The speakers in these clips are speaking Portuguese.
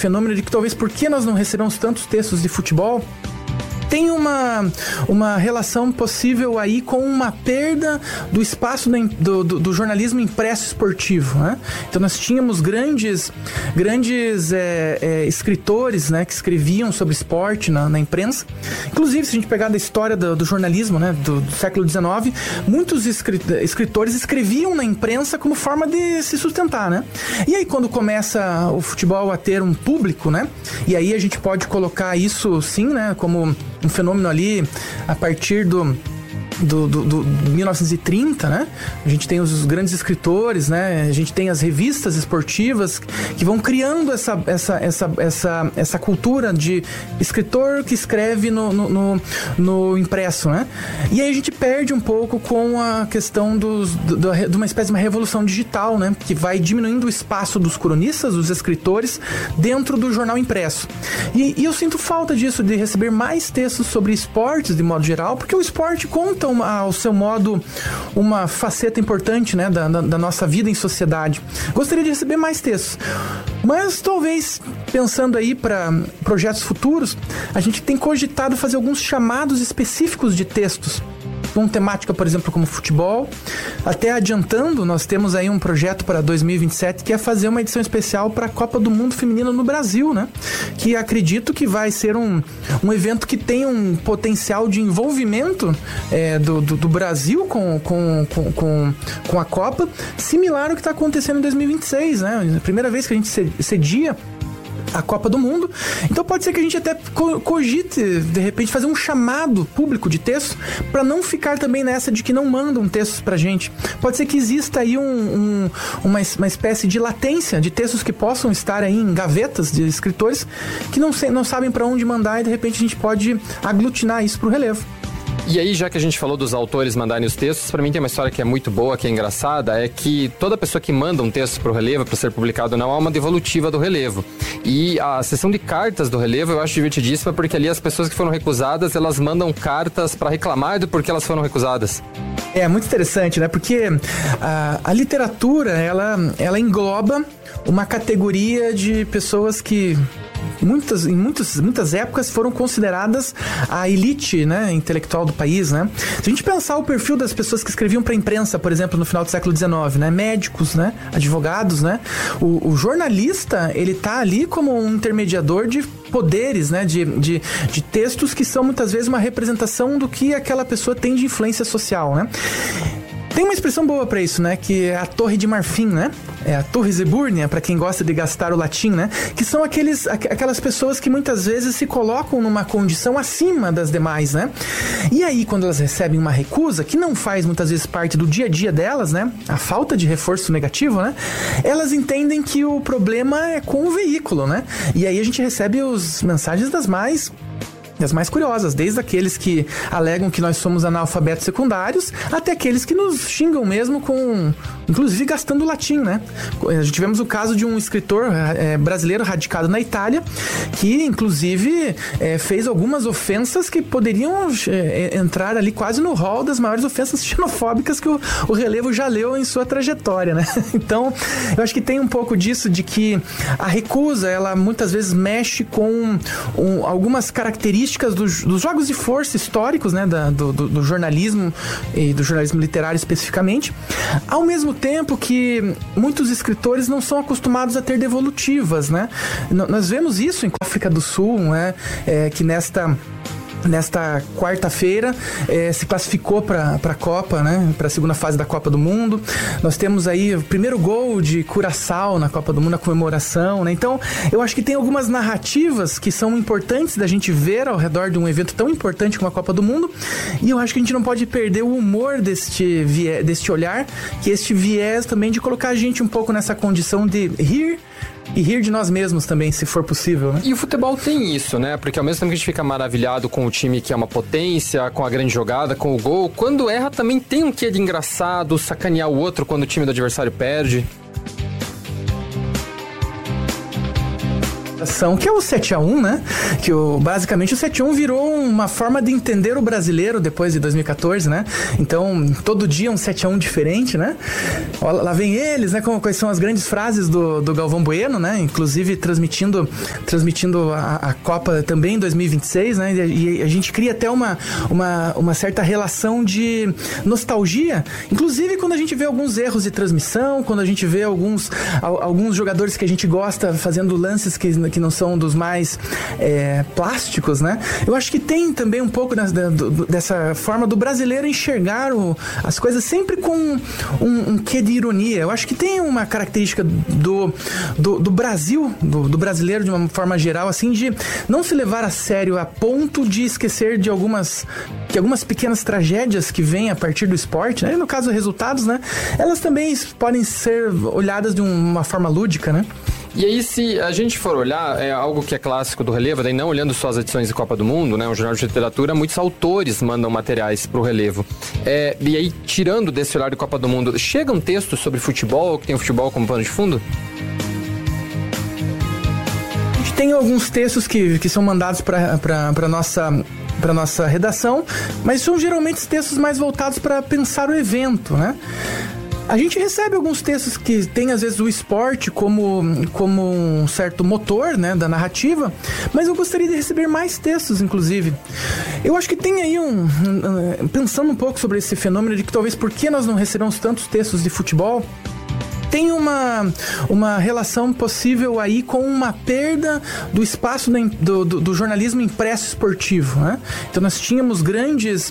fenômeno de que talvez por que nós não recebemos tantos textos de futebol, tem uma relação possível aí com uma perda do espaço do jornalismo impresso esportivo, né? Então nós tínhamos grandes escritores, né, que escreviam sobre esporte na imprensa. Inclusive, se a gente pegar da história do jornalismo, né, do século XIX, muitos escritores escreviam na imprensa como forma de se sustentar, né? E aí quando começa o futebol a ter um público, né? E aí a gente pode colocar isso sim, né, como um fenômeno ali a partir do 1930, né? A gente tem os grandes escritores, né? A gente tem as revistas esportivas que vão criando essa cultura de escritor que escreve no impresso, né? E aí a gente perde um pouco com a questão de uma espécie de uma revolução digital, né? Que vai diminuindo o espaço dos cronistas, dos escritores, dentro do jornal impresso. E eu sinto falta disso, de receber mais textos sobre esportes, de modo geral, porque o esporte conta ao seu modo uma faceta importante, né, da nossa vida em sociedade. Gostaria de receber mais textos, mas talvez pensando aí para projetos futuros, a gente tem cogitado fazer alguns chamados específicos de textos com temática, por exemplo, como futebol. Até adiantando, nós temos aí um projeto para 2027 que é fazer uma edição especial para a Copa do Mundo Feminino no Brasil, né? Que acredito que vai ser um evento que tem um potencial de envolvimento do Brasil com a Copa, similar ao que está acontecendo em 2026, né? Primeira vez que a gente cedia a Copa do Mundo. Então pode ser que a gente até cogite, de repente, fazer um chamado público de texto para não ficar também nessa de que não mandam textos pra gente. Pode ser que exista aí uma espécie de latência de textos que possam estar aí em gavetas de escritores que não sabem para onde mandar, e de repente a gente pode aglutinar isso pro relevo. E aí, já que a gente falou dos autores mandarem os textos, pra mim tem uma história que é muito boa, que é engraçada, é que toda pessoa que manda um texto pro Relevo para ser publicado não há uma devolutiva do Relevo. E a seção de cartas do Relevo eu acho divertidíssima, porque ali as pessoas que foram recusadas, elas mandam cartas para reclamar do porquê elas foram recusadas. É muito interessante, né? Porque a literatura, ela engloba uma categoria de pessoas que em muitas épocas foram consideradas a elite, né, intelectual do país, né? Se a gente pensar o perfil das pessoas que escreviam para a imprensa, por exemplo, no final do século XIX, né, médicos, né, advogados, né, o jornalista, ele tá ali como um intermediador de poderes, né, de textos que são muitas vezes uma representação do que aquela pessoa tem de influência social, né? Tem uma expressão boa para isso, né? Que é a Torre de Marfim, né? É a Torres Ebúrnia, para quem gosta de gastar o latim, né? Que são aquelas pessoas que muitas vezes se colocam numa condição acima das demais, né? E aí, quando elas recebem uma recusa, que não faz muitas vezes parte do dia a dia delas, né? A falta de reforço negativo, né? Elas entendem que o problema é com o veículo, né? E aí a gente recebe as mensagens das mais curiosas, desde aqueles que alegam que nós somos analfabetos secundários, até aqueles que nos xingam mesmo inclusive gastando latim, né? Tivemos o caso de um escritor brasileiro radicado na Itália, que inclusive fez algumas ofensas que poderiam entrar ali quase no rol das maiores ofensas xenofóbicas que o Relevo já leu em sua trajetória, né? Então, eu acho que tem um pouco disso, de que a recusa, ela muitas vezes mexe com algumas características dos jogos de força históricos, né, do jornalismo e do jornalismo literário especificamente, ao mesmo tempo que muitos escritores não são acostumados a ter devolutivas, né? Nós vemos isso em África do Sul, né, que nesta quarta-feira se classificou para a Copa, né? Para a segunda fase da Copa do Mundo. Nós temos aí o primeiro gol de Curaçao na Copa do Mundo, na comemoração, né? Então, eu acho que tem algumas narrativas que são importantes da gente ver ao redor de um evento tão importante como a Copa do Mundo, e eu acho que a gente não pode perder o humor deste olhar, que este viés também de colocar a gente um pouco nessa condição de rir e rir de nós mesmos também, se for possível, né? E o futebol tem isso, né? Porque ao mesmo tempo que a gente fica maravilhado com o time que é uma potência, com a grande jogada, com o gol, quando erra também tem um quê de engraçado, sacanear o outro quando o time do adversário perde. Que é o 7-1, né? Que basicamente o 7-1 virou uma forma de entender o brasileiro depois de 2014, né? Então, todo dia um 7-1 diferente, né? Lá vem eles, né? Quais são as grandes frases do Galvão Bueno, né? Inclusive transmitindo a Copa também em 2026, né? E a gente cria até uma certa relação de nostalgia, inclusive quando a gente vê alguns erros de transmissão, quando a gente vê alguns jogadores que a gente gosta fazendo lances que não são dos mais plásticos, né? Eu acho que tem também um pouco dessa forma do brasileiro enxergar as coisas sempre com um quê de ironia. Eu acho que tem uma característica do Brasil, do brasileiro de uma forma geral, assim, de não se levar a sério a ponto de esquecer de algumas pequenas tragédias que vêm a partir do esporte, né? E no caso, resultados, né? Elas também podem ser olhadas de uma forma lúdica, né? E aí, se a gente for olhar, é algo que é clássico do Relevo, daí não olhando só as edições de Copa do Mundo, né, um jornal de literatura, muitos autores mandam materiais pro Relevo. E aí, tirando desse olhar de Copa do Mundo, chegam textos sobre futebol, que tem o futebol como pano de fundo? A gente tem alguns textos que são mandados para nossa redação, mas são geralmente textos mais voltados para pensar o evento, né? A gente recebe alguns textos que tem, às vezes, o esporte como um certo motor, né, da narrativa, mas eu gostaria de receber mais textos, inclusive. Eu acho que tem aí pensando um pouco sobre esse fenômeno de que talvez por que nós não recebemos tantos textos de futebol, tem uma relação possível aí com uma perda do espaço do jornalismo impresso esportivo, né? Então nós tínhamos grandes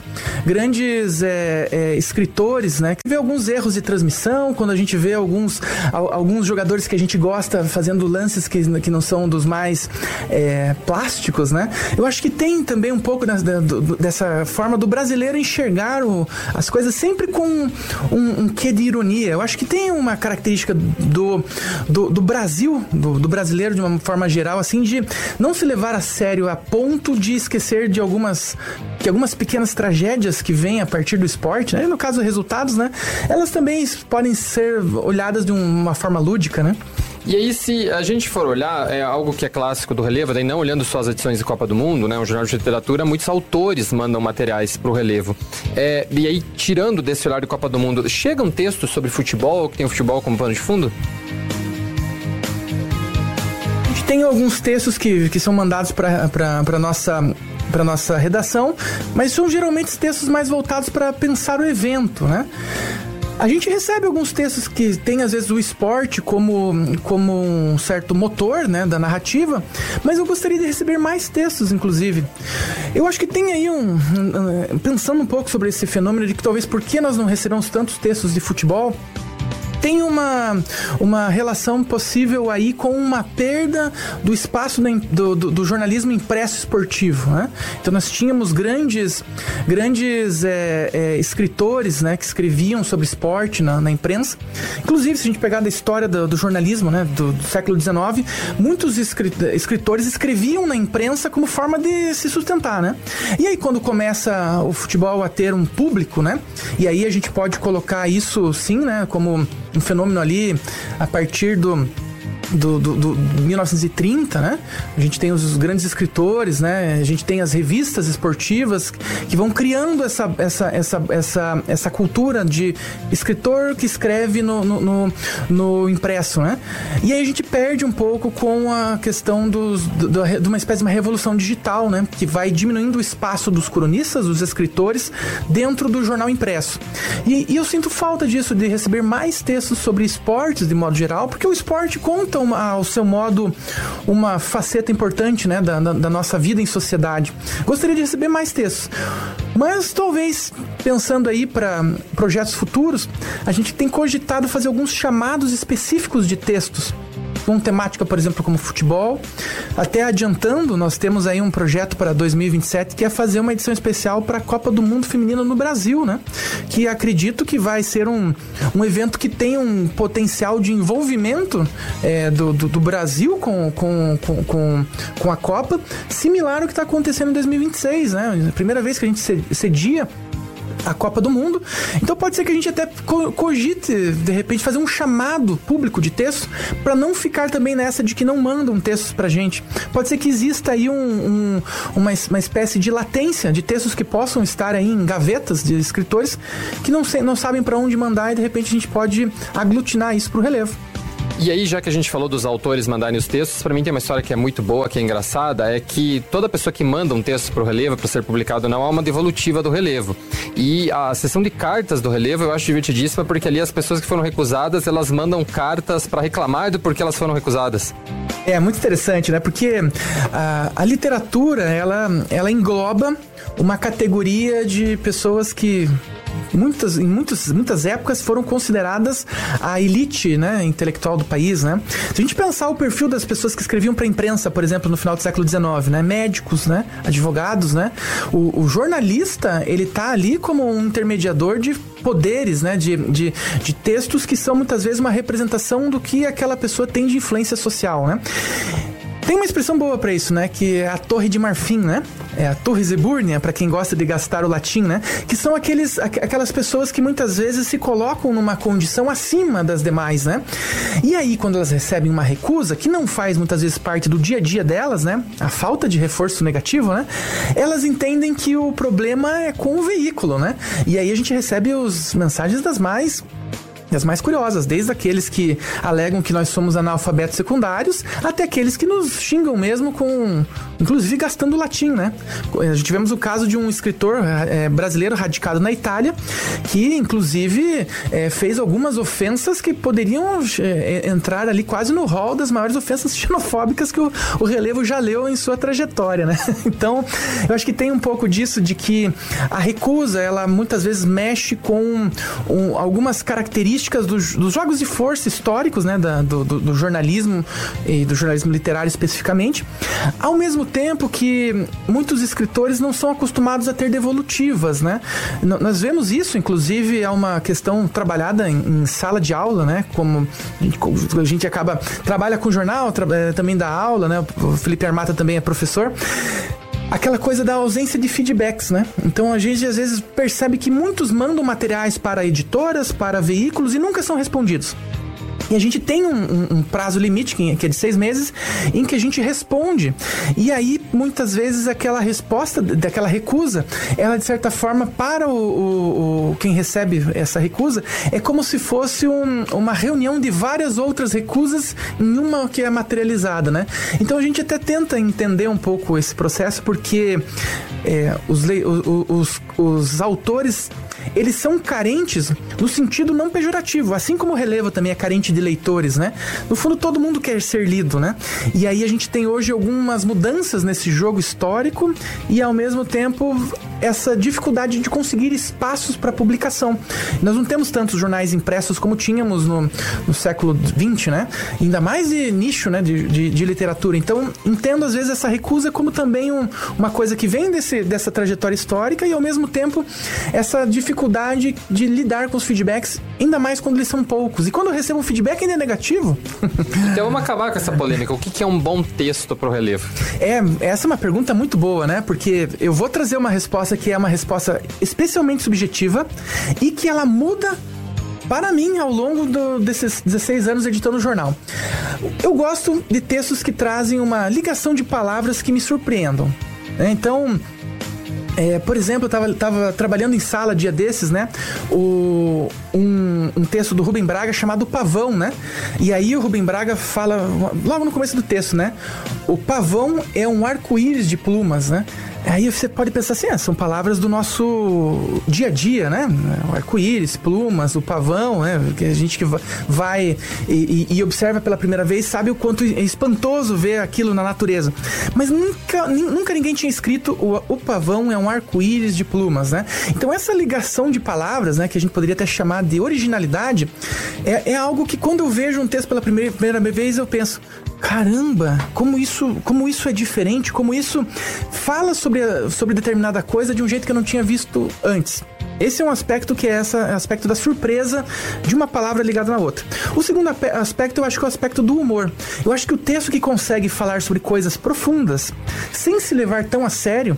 escritores, né? Que vê alguns erros de transmissão, quando a gente vê alguns jogadores que a gente gosta fazendo lances que não são dos mais plásticos, né? Eu acho que tem também um pouco dessa forma do brasileiro enxergar as coisas sempre com um quê de ironia. Eu acho que tem uma característica do Brasil, do brasileiro de uma forma geral, assim, de não se levar a sério a ponto de esquecer de algumas pequenas tragédias que vêm a partir do esporte, né? E no caso, resultados, né? Elas também podem ser olhadas de uma forma lúdica, né? E aí, se a gente for olhar, é algo que é clássico do Relevo, daí não olhando só as edições de Copa do Mundo, né, um jornal de literatura, muitos autores mandam materiais pro Relevo. E aí, tirando desse olhar de Copa do Mundo, chegam textos sobre futebol, que tem o futebol como pano de fundo? A gente tem alguns textos que são mandados para nossa redação, mas são geralmente textos mais voltados para pensar o evento, né? A gente recebe alguns textos que tem, às vezes, o esporte como um certo motor, né, da narrativa, mas eu gostaria de receber mais textos, inclusive. Eu acho que tem aí pensando um pouco sobre esse fenômeno de que talvez por que nós não recebemos tantos textos de futebol, tem uma relação possível aí com uma perda do espaço do jornalismo impresso esportivo, né? Então nós tínhamos grandes escritores, né, que escreviam sobre esporte na imprensa. Inclusive, se a gente pegar da história do jornalismo, né, do século XIX, muitos escritores escreviam na imprensa como forma de se sustentar, né? E aí quando começa o futebol a ter um público, né, e aí a gente pode colocar isso, sim, né, como um fenômeno ali a partir do 1930, né? A gente tem os grandes escritores, né? A gente tem as revistas esportivas que vão criando essa cultura de escritor que escreve no impresso, né? E aí a gente perde um pouco com a questão de uma espécie de uma revolução digital, né? Que vai diminuindo o espaço dos cronistas, dos escritores, dentro do jornal impresso. E eu sinto falta disso, de receber mais textos sobre esportes, de modo geral, porque o esporte conta ao seu modo uma faceta importante, né, da nossa vida em sociedade. Gostaria de receber mais textos, mas talvez pensando aí para projetos futuros, a gente tem cogitado fazer alguns chamados específicos de textos com temática, por exemplo, como futebol. Até adiantando, nós temos aí um projeto para 2027 que é fazer uma edição especial para a Copa do Mundo Feminino no Brasil, né? Que acredito que vai ser um evento que tem um potencial de envolvimento do Brasil com a Copa, similar ao que está acontecendo em 2026, né? A primeira vez que a gente cedia a Copa do Mundo. Então pode ser que a gente até cogite, de repente, fazer um chamado público de texto para não ficar também nessa de que não mandam textos pra gente. Pode ser que exista aí uma espécie de latência de textos que possam estar aí em gavetas de escritores que não sabem para onde mandar, e de repente a gente pode aglutinar isso pro relevo. E aí, já que a gente falou dos autores mandarem os textos, pra mim tem uma história que é muito boa, que é engraçada, é que toda pessoa que manda um texto pro relevo para ser publicado na alma devolutiva do relevo. E a seção de cartas do relevo eu acho divertidíssima, porque ali as pessoas que foram recusadas, elas mandam cartas para reclamar do porquê elas foram recusadas. É muito interessante, né? Porque a literatura, ela engloba uma categoria de pessoas que em muitas épocas foram consideradas a elite, né, intelectual do país, né? Se a gente pensar o perfil das pessoas que escreviam para a imprensa, por exemplo, no final do século XIX, né, médicos, né, advogados, né, o jornalista, ele tá ali como um intermediador de poderes, né, de textos que são muitas vezes uma representação do que aquela pessoa tem de influência social, né? Tem uma expressão boa para isso, né? Que é a Torre de Marfim, né? É a Torre Zebúrnia, para quem gosta de gastar o latim, né? Que são aquelas pessoas que muitas vezes se colocam numa condição acima das demais, né? E aí, quando elas recebem uma recusa, que não faz muitas vezes parte do dia a dia delas, né? A falta de reforço negativo, né? Elas entendem que o problema é com o veículo, né? E aí a gente recebe as mensagens das mais curiosas, desde aqueles que alegam que nós somos analfabetos secundários, até aqueles que nos xingam mesmo inclusive gastando latim, né? A gente tivemos o caso de um escritor brasileiro radicado na Itália, que inclusive fez algumas ofensas que poderiam entrar ali quase no rol das maiores ofensas xenofóbicas que o relevo já leu em sua trajetória, né? Então, eu acho que tem um pouco disso, de que a recusa, ela muitas vezes mexe com algumas características dos jogos de força históricos, né, do jornalismo e do jornalismo literário especificamente, ao mesmo tempo que muitos escritores não são acostumados a ter devolutivas, né? Nós vemos isso, inclusive, é uma questão trabalhada em sala de aula, né? Como a gente trabalha com jornal, também dá aula, né? O Felipe Armata também é professor. Aquela coisa da ausência de feedbacks, né? Então a gente às vezes percebe que muitos mandam materiais para editoras, para veículos e nunca são respondidos. E a gente tem um prazo limite, que é de 6 meses, em que a gente responde. E aí, muitas vezes, aquela resposta, daquela recusa, ela, de certa forma, para quem recebe essa recusa, é como se fosse uma reunião de várias outras recusas em uma que é materializada, né? Então, a gente até tenta entender um pouco esse processo, porque os autores, eles são carentes no sentido não pejorativo, assim como o relevo também é carente de leitores, né? No fundo, todo mundo quer ser lido, né? E aí a gente tem hoje algumas mudanças nesse jogo histórico e, ao mesmo tempo, essa dificuldade de conseguir espaços para publicação. Nós não temos tantos jornais impressos como tínhamos no século XX, né? Ainda mais de nicho, né? De literatura. Então, entendo, às vezes, essa recusa como também uma coisa que vem dessa trajetória histórica e, ao mesmo tempo, essa dificuldade de lidar com os feedbacks, ainda mais quando eles são poucos. E quando eu recebo um feedback ainda é negativo. Então vamos acabar com essa polêmica. O que é um bom texto pro relevo? Essa é uma pergunta muito boa, né? Porque eu vou trazer uma resposta que é uma resposta especialmente subjetiva e que ela muda para mim ao longo desses 16 anos editando o jornal. Eu gosto de textos que trazem uma ligação de palavras que me surpreendam, né? Então, por exemplo, eu tava trabalhando em sala dia desses, né? Um texto do Rubem Braga chamado Pavão, né? E aí o Rubem Braga fala, logo no começo do texto, né? O pavão é um arco-íris de plumas, né? Aí você pode pensar assim, são palavras do nosso dia a dia, né? O arco-íris, plumas, o pavão, né? Que a gente que vai e observa pela primeira vez sabe o quanto é espantoso ver aquilo na natureza. Mas nunca ninguém tinha escrito o pavão é um arco-íris de plumas, né? Então essa ligação de palavras, né? Que a gente poderia até chamar de originalidade, é algo que quando eu vejo um texto pela primeira vez eu penso, caramba, como isso é diferente, como isso fala sobre determinada coisa de um jeito que eu não tinha visto antes. Esse é um aspecto que é esse aspecto da surpresa de uma palavra ligada na outra. O segundo aspecto, eu acho que é o aspecto do humor. Eu acho que o texto que consegue falar sobre coisas profundas, sem se levar tão a sério,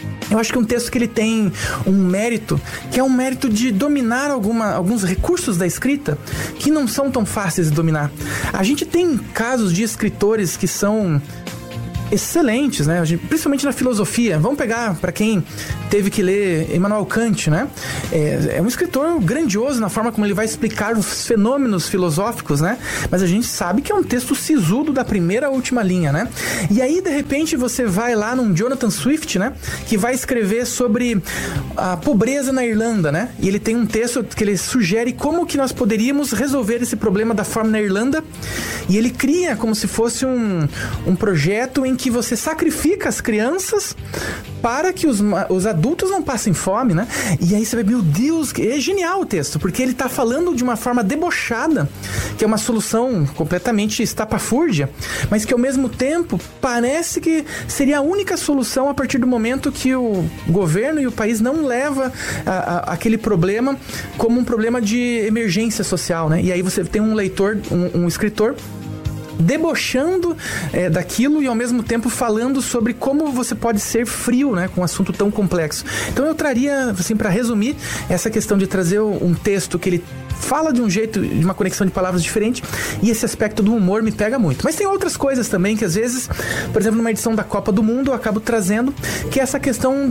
Eu acho que é um texto que ele tem um mérito, que é um mérito de dominar alguns recursos da escrita que não são tão fáceis de dominar. A gente tem casos de escritores que são excelentes, né? Principalmente na filosofia. Vamos pegar para quem teve que ler Immanuel Kant, né? É um escritor grandioso na forma como ele vai explicar os fenômenos filosóficos, né? Mas a gente sabe que é um texto sisudo da primeira à última linha, né? E aí, de repente, você vai lá num Jonathan Swift, né? Que vai escrever sobre a pobreza na Irlanda, né? E ele tem um texto que ele sugere como que nós poderíamos resolver esse problema da fome na Irlanda. E ele cria como se fosse um projeto em que você sacrifica as crianças para que os adultos não passem fome, né? E aí você vai, meu Deus, é genial o texto, porque ele tá falando de uma forma debochada, que é uma solução completamente estapafúrdia, mas que ao mesmo tempo parece que seria a única solução a partir do momento que o governo e o país não leva aquele problema como um problema de emergência social, né? E aí você tem um leitor, um escritor debochando daquilo e ao mesmo tempo falando sobre como você pode ser frio, né, com um assunto tão complexo. Então eu traria, assim, para resumir, essa questão de trazer um texto que ele fala de um jeito, de uma conexão de palavras diferente, e esse aspecto do humor me pega muito. Mas tem outras coisas também que às vezes, por exemplo, numa edição da Copa do Mundo, eu acabo trazendo, que é essa questão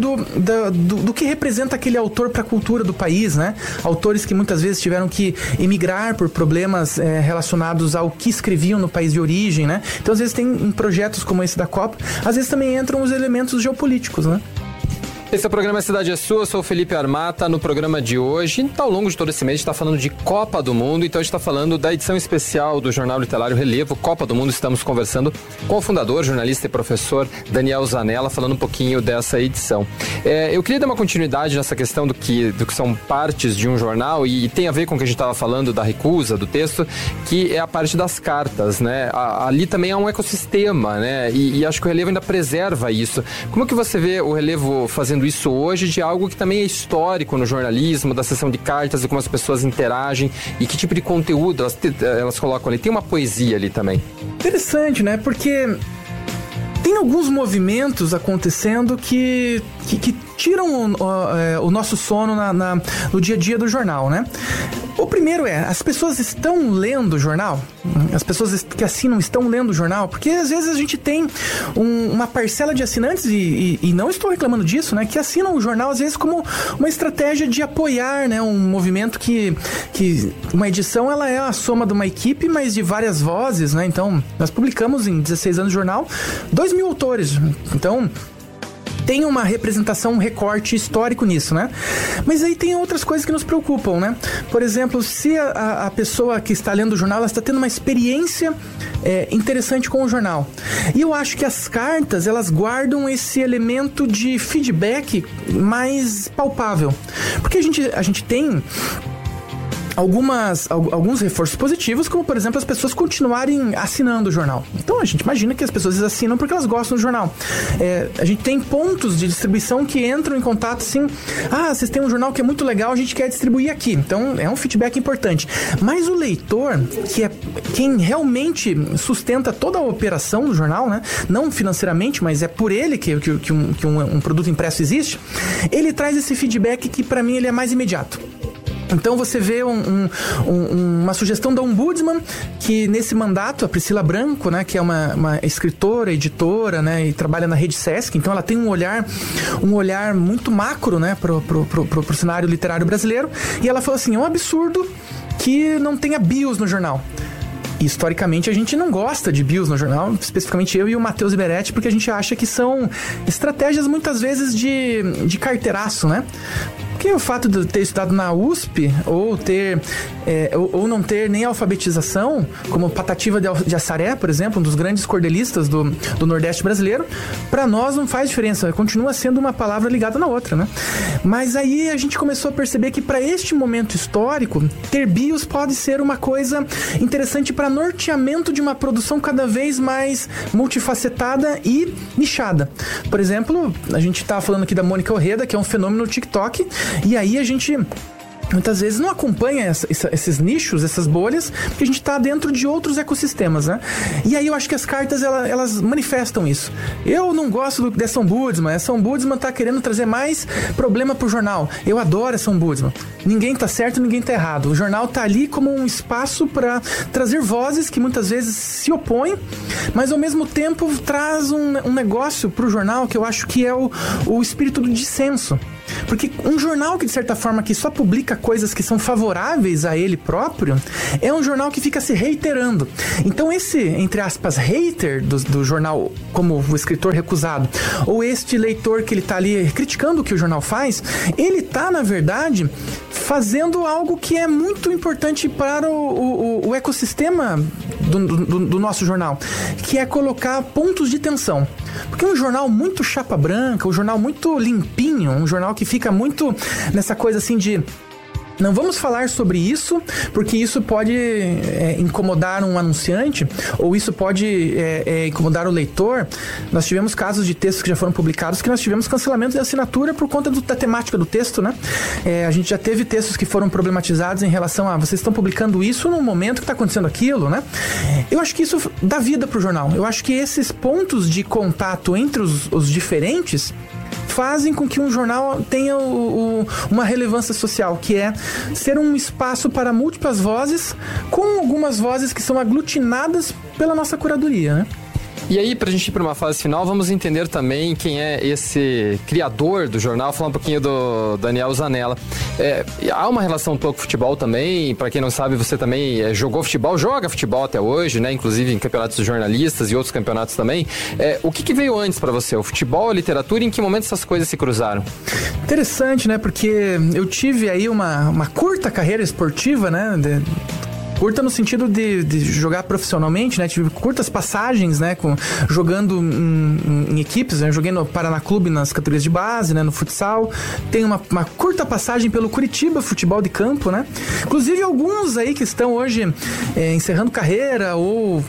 do que representa aquele autor para a cultura do país, né? Autores que muitas vezes tiveram que emigrar por problemas relacionados ao que escreviam no país de origem, né? Então às vezes tem em projetos como esse da Copa, às vezes também entram os elementos geopolíticos, né? Esse é o programa Cidade é Sua, eu sou o Felipe Armata. No programa de hoje, ao longo de todo esse mês, a gente está falando de Copa do Mundo, então a gente está falando da edição especial do Jornal Literário Relevo, Copa do Mundo. Estamos conversando com o fundador, jornalista e professor Daniel Zanella, falando um pouquinho dessa edição. Eu queria dar uma continuidade nessa questão do que são partes de um jornal, e tem a ver com o que a gente estava falando da recusa, do texto, que é a parte das cartas, né? Ali também é um ecossistema, né? E acho que o Relevo ainda preserva isso. Como que você vê o Relevo fazendo isso hoje, de algo que também é histórico no jornalismo, da sessão de cartas e como as pessoas interagem e que tipo de conteúdo elas colocam ali? Tem uma poesia ali também. Interessante, né? Porque tem alguns movimentos acontecendo que tiram o nosso sono no dia a dia do jornal, né? O primeiro as pessoas estão lendo o jornal? As pessoas que assinam estão lendo o jornal? Porque às vezes a gente tem uma parcela de assinantes, e não estou reclamando disso, né? Que assinam o jornal às vezes como uma estratégia de apoiar, né? Um movimento que uma edição, ela é a soma de uma equipe, mas de várias vozes, né? Então, nós publicamos em 16 anos de jornal 2.000 autores. Então, tem uma representação, um recorte histórico nisso, né? Mas aí tem outras coisas que nos preocupam, né? Por exemplo, se a pessoa que está lendo o jornal, ela está tendo uma experiência interessante com o jornal. E eu acho que as cartas, elas guardam esse elemento de feedback mais palpável. Porque a gente tem alguns reforços positivos, como por exemplo as pessoas continuarem assinando o jornal. Então a gente imagina que as pessoas assinam porque elas gostam do jornal. A gente tem pontos de distribuição que entram em contato assim: vocês têm um jornal que é muito legal, a gente quer distribuir aqui. Então é um feedback importante. Mas o leitor, que é quem realmente sustenta toda a operação do jornal, né? Não financeiramente, mas é por ele que um produto impresso existe, ele traz esse feedback que para mim ele é mais imediato. Então você vê uma sugestão da Ombudsman, que nesse mandato, a Priscila Branco, né, que é uma escritora, editora, né, e trabalha na Rede Sesc, então ela tem um olhar muito macro, né, pro cenário literário brasileiro, e ela falou assim: é um absurdo que não tenha bios no jornal. Historicamente, a gente não gosta de bios no jornal, especificamente eu e o Matheus Iberetti, porque a gente acha que são estratégias muitas vezes de carteiraço, né? Porque o fato de ter estudado na USP ou não ter nem alfabetização, como Patativa de Assaré, por exemplo, um dos grandes cordelistas do Nordeste brasileiro, para nós não faz diferença, continua sendo uma palavra ligada na outra, né? Mas aí a gente começou a perceber que para este momento histórico, ter bios pode ser uma coisa interessante para norteamento de uma produção cada vez mais multifacetada e nichada. Por exemplo, a gente estava falando aqui da Mônica Orreda, que é um fenômeno no TikTok, e aí a gente muitas vezes não acompanha esses nichos, essas bolhas, porque a gente está dentro de outros ecossistemas, né? E aí eu acho que as cartas, elas manifestam isso. Eu não gosto dessa ombudsman. Essa ombudsman tá querendo trazer mais problema pro jornal. Eu adoro essa ombudsman. Ninguém tá certo, ninguém tá errado. O jornal tá ali como um espaço para trazer vozes que muitas vezes se opõem, mas ao mesmo tempo traz um negócio pro jornal que eu acho que é o espírito do dissenso. Porque um jornal que, de certa forma, que só publica coisas que são favoráveis a ele próprio, é um jornal que fica se reiterando. Então esse, entre aspas, hater do jornal, como o escritor recusado, ou este leitor que ele tá ali criticando o que o jornal faz, ele tá, na verdade, fazendo algo que é muito importante para o ecossistema do nosso jornal, que é colocar pontos de tensão. Porque um jornal muito chapa branca, um jornal muito limpinho, um jornal que fica muito nessa coisa assim de não vamos falar sobre isso, porque isso pode incomodar um anunciante, ou isso pode incomodar o leitor. Nós tivemos casos de textos que já foram publicados que nós tivemos cancelamento de assinatura por conta da temática do texto, né? A gente já teve textos que foram problematizados em relação a vocês estão publicando isso no momento que está acontecendo aquilo, né? Eu acho que isso dá vida para o jornal. Eu acho que esses pontos de contato entre os diferentes fazem com que um jornal tenha uma relevância social, que é ser um espaço para múltiplas vozes, com algumas vozes que são aglutinadas pela nossa curadoria, né? E aí, pra gente ir para uma fase final, vamos entender também quem é esse criador do jornal, falar um pouquinho do Daniel Zanella. Há uma relação tua com o futebol também, para quem não sabe, você também joga futebol até hoje, né? Inclusive em campeonatos de jornalistas e outros campeonatos também. O que veio antes para você? O futebol, a literatura, e em que momento essas coisas se cruzaram? Interessante, né? Porque eu tive aí uma curta carreira esportiva, né? Curta no sentido de jogar profissionalmente, né? Tive curtas passagens, né? Jogando em equipes, né? Joguei no Paraná Clube nas categorias de base, né? No futsal. Tenho uma curta passagem pelo Curitiba Futebol de Campo, né? Inclusive alguns aí que estão hoje encerrando carreira ou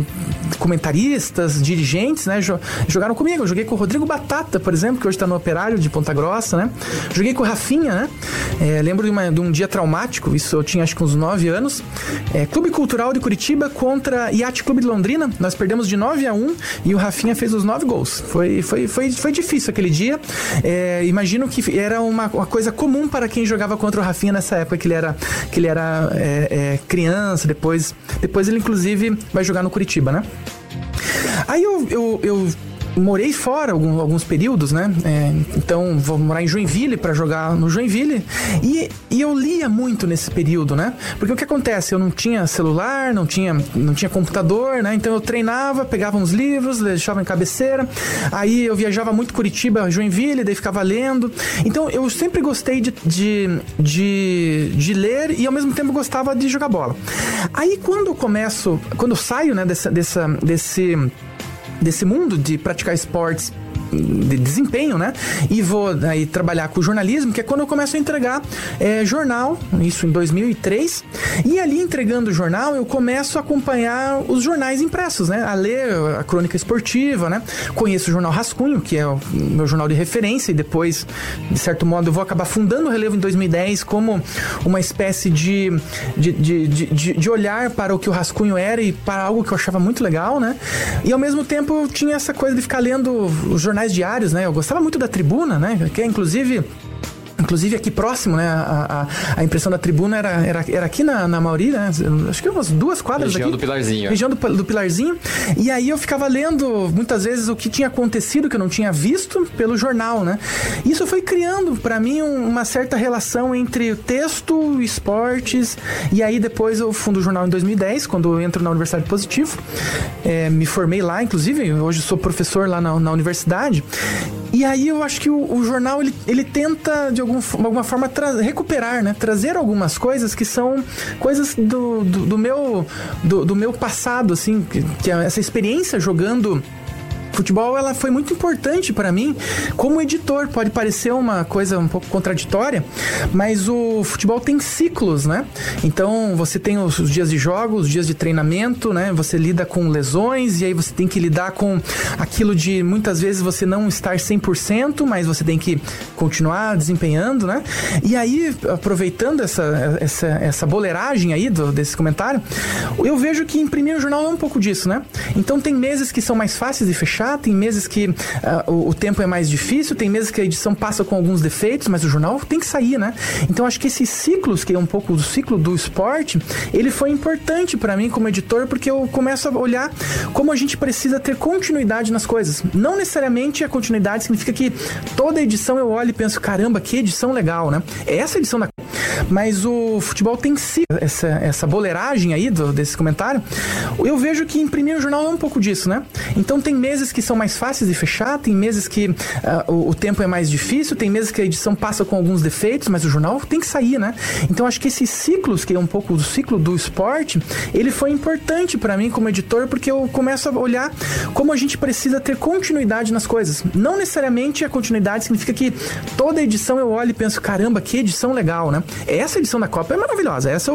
comentaristas, dirigentes, né? Jogaram comigo. Eu joguei com o Rodrigo Batata, por exemplo, que hoje está no Operário de Ponta Grossa, né? Joguei com o Rafinha, né? Lembro de um dia traumático, isso eu tinha acho que uns 9 anos. Clube Cultural de Curitiba contra Yacht Clube de Londrina. Nós perdemos de 9-1 e o Rafinha fez os 9 gols. Foi difícil aquele dia. Imagino que era uma coisa comum para quem jogava contra o Rafinha nessa época, que ele era criança. Depois ele inclusive vai jogar no Curitiba, né? Aí eu morei fora alguns períodos, né? Então vou morar em Joinville para jogar no Joinville e eu lia muito nesse período, né? Porque o que acontece? Eu não tinha celular, não tinha computador, né? Então eu treinava, pegava uns livros, deixava em cabeceira. Aí eu viajava muito Curitiba, Joinville, daí ficava lendo. Então eu sempre gostei de ler e ao mesmo tempo gostava de jogar bola. Aí quando eu saio, né, desse mundo de praticar esportes de desempenho, né? E vou aí trabalhar com jornalismo, que é quando eu começo a entregar jornal, isso em 2003. E ali entregando o jornal, eu começo a acompanhar os jornais impressos, né? A ler a crônica esportiva, né? Conheço o jornal Rascunho, que é o meu jornal de referência, e depois, de certo modo, eu vou acabar fundando o Relevo em 2010 como uma espécie de olhar para o que o Rascunho era e para algo que eu achava muito legal, né? E ao mesmo tempo eu tinha essa coisa de ficar lendo os jornais diários, né? Eu gostava muito da Tribuna, né? Que é inclusive aqui próximo, né? A impressão da Tribuna era aqui na Mauri, né? Acho que umas 2 quadras região aqui. Do Pilarzinho. Região do Pilarzinho. E aí eu ficava lendo, muitas vezes, o que tinha acontecido, que eu não tinha visto, pelo jornal, né? Isso foi criando, para mim, uma certa relação entre o texto, esportes, e aí depois eu fundo o jornal em 2010, quando eu entro na Universidade Positivo. Me formei lá, inclusive, hoje sou professor lá na universidade. E aí eu acho que o jornal, ele tenta, de alguma forma, recuperar, né? Trazer algumas coisas que são coisas do meu passado, assim, que é essa experiência jogando Futebol, ela foi muito importante para mim como editor. Pode parecer uma coisa um pouco contraditória, mas o futebol tem ciclos, né? Então, você tem os dias de jogo, os dias de treinamento, né? Você lida com lesões e aí você tem que lidar com aquilo de, muitas vezes, você não estar 100%, mas você tem que continuar desempenhando, né? E aí, aproveitando essa boleiragem aí desse comentário, eu vejo que imprimir o jornal é um pouco disso, né? Então, tem meses que são mais fáceis de fechar, tem meses que o tempo é mais difícil, tem meses que a edição passa com alguns defeitos, mas o jornal tem que sair, né? Então, acho que esses ciclos, que é um pouco do ciclo do esporte, ele foi importante para mim como editor, porque eu começo a olhar como a gente precisa ter continuidade nas coisas. Não necessariamente a continuidade significa que toda edição eu olho e penso, caramba, que edição legal, né? É essa edição da... Mas o futebol tem essa boleiragem aí desse comentário, eu vejo que imprimir o jornal é um pouco disso, né? Então, tem meses que são mais fáceis de fechar, tem meses que o tempo é mais difícil, tem meses que a edição passa com alguns defeitos, mas o jornal tem que sair, né? Então, acho que esses ciclos, que é um pouco do ciclo do esporte, ele foi importante para mim como editor, porque eu começo a olhar como a gente precisa ter continuidade nas coisas. Não necessariamente a continuidade significa que toda edição eu olho e penso, caramba, que edição legal, né? Essa edição da Copa é maravilhosa. Essa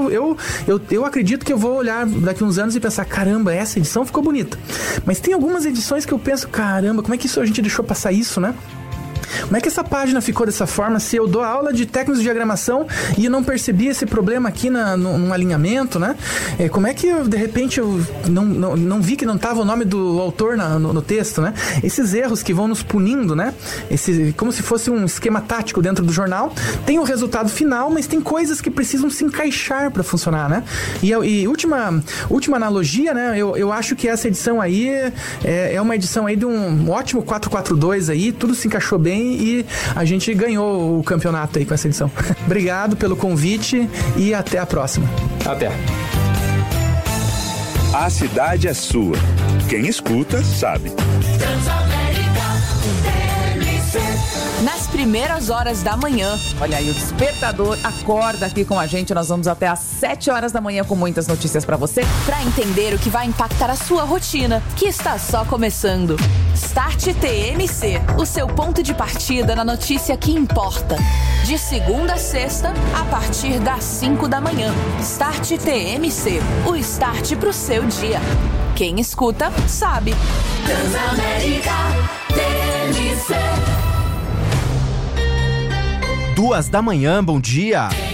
eu acredito que eu vou olhar daqui uns anos e pensar, caramba, essa edição ficou bonita. Mas tem algumas edições que eu penso, caramba, como é que a gente deixou passar isso, né? Como é que essa página ficou dessa forma se eu dou aula de técnicos de diagramação e eu não percebi esse problema aqui num alinhamento, né? Como é que eu, de repente, eu não vi que não estava o nome do autor no texto, né? Esses erros que vão nos punindo, né? Como se fosse um esquema tático dentro do jornal. Tem o resultado final, mas tem coisas que precisam se encaixar para funcionar, né? E última analogia, né? Eu acho que essa edição aí é uma edição aí de um ótimo 442 aí, tudo se encaixou bem e a gente ganhou o campeonato aí com essa edição. Obrigado pelo convite e até a próxima. Até. A cidade é sua. Quem escuta, sabe. Nas primeiras horas da manhã. Olha aí, o Despertador acorda aqui com a gente. Nós vamos até às 7 horas da manhã com muitas notícias pra você, pra entender o que vai impactar a sua rotina, que está só começando. Start TMC, o seu ponto de partida na notícia que importa. De segunda a sexta, a partir das 5 da manhã. Start TMC, o start pro seu dia. Quem escuta, sabe. Transamérica TMC. 2 da manhã, bom dia.